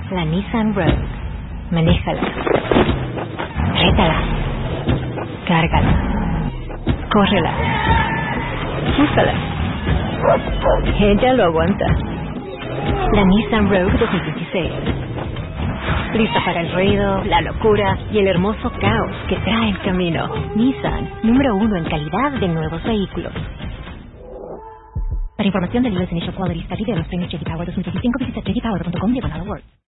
La Nissan Rogue. Manéjala. Rétala. Cárgala. Córrela. Úsala. Ella lo aguanta. La Nissan Rogue 2016. Lista para el ruido, la locura y el hermoso caos que trae el camino. Nissan, número 1 en calidad de nuevos vehículos. Para información del US Initial Quality Study de los premios J.D. Power 2015, visita jdpower.com/awards.